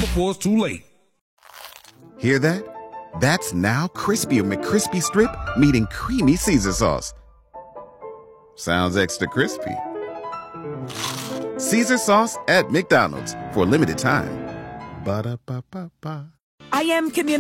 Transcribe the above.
before it's too late. Hear that? That's now crispy McCrispy Strip meeting creamy Caesar sauce. Sounds extra crispy. Caesar sauce at McDonald's for a limited time. Ba-da-ba-ba-ba. I am community.